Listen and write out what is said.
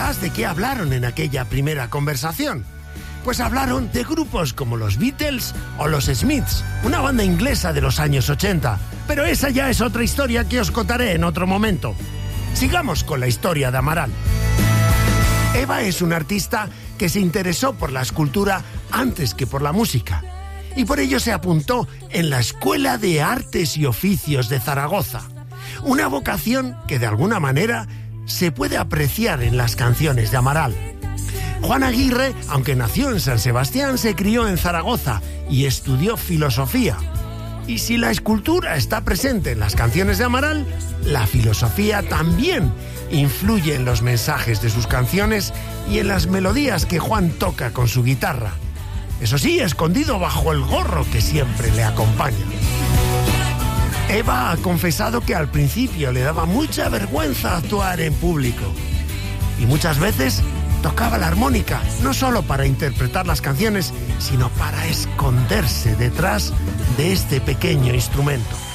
preguntarás de qué hablaron en aquella primera conversación. Pues hablaron de grupos como los Beatles o los Smiths, una banda inglesa de los años 80. Pero esa ya es otra historia que os contaré en otro momento. Sigamos con la historia de Amaral. Eva es una artista que se interesó por la escultura antes que por la música. Y por ello se apuntó en la Escuela de Artes y Oficios de Zaragoza. Una vocación que de alguna manera se puede apreciar en las canciones de Amaral. Juan Aguirre, aunque nació en San Sebastián, se crió en Zaragoza y estudió filosofía. Y si la escultura está presente en las canciones de Amaral, la filosofía también influye en los mensajes de sus canciones y en las melodías que Juan toca con su guitarra. Eso sí, escondido bajo el gorro que siempre le acompaña. Eva ha confesado que al principio le daba mucha vergüenza actuar en público. Y muchas veces tocaba la armónica, no solo para interpretar las canciones, sino para esconderse detrás de este pequeño instrumento.